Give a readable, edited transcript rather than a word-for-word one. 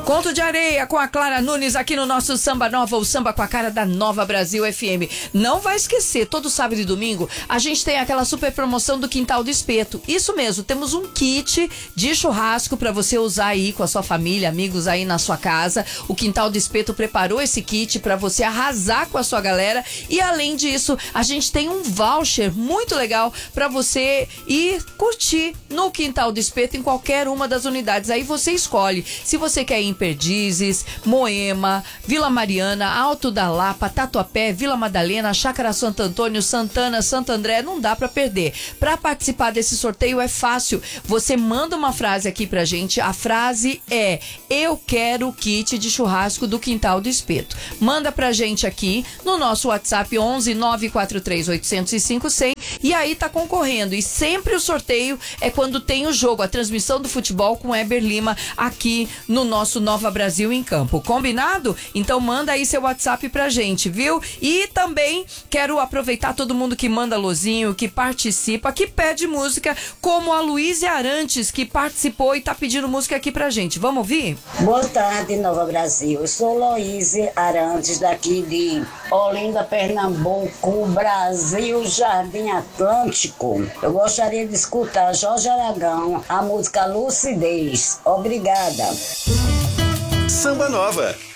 Conto de Areia com a Clara Nunes aqui no nosso Samba Nova, o samba com a cara da Nova Brasil FM. Não vai esquecer, todo sábado e domingo a gente tem aquela super promoção do Quintal do Espeto. Isso mesmo, temos um kit de churrasco para você usar aí com a sua família, amigos aí na sua casa. O Quintal do Espeto preparou esse kit para você arrasar com a sua galera e além disso, a gente tem um voucher muito legal para você ir curtir no Quintal do Espeto em qualquer uma das unidades. Aí você escolhe se você quer ir em Perdizes, Moema, Vila Mariana, Alto da Lapa, Tatuapé, Vila Madalena, Chácara Santo Antônio, Santana, Santo André, não dá pra perder. Pra participar desse sorteio é fácil, você manda uma frase aqui pra gente, a frase é: eu quero o kit de churrasco do Quintal do Espeto. Manda pra gente aqui no nosso WhatsApp 11 943 805 100 e aí tá concorrendo. E sempre o sorteio é quando tem o jogo, a transmissão do futebol com Heber Lima aqui no nosso Nova Brasil em Campo. Combinado? Então manda aí seu WhatsApp pra gente, viu? E também quero aproveitar todo mundo que manda alôzinho, que participa, que pede música, como a Luísa Arantes, que participou e tá pedindo música aqui pra gente. Vamos ouvir? Boa tarde, Nova Brasil. Eu sou Luísa Arantes, daqui de Olinda, Pernambuco, Brasil, Jardim Atlântico. Eu gostaria de escutar Jorge Aragão, a música Lucidez. Obrigada. Samba Nova.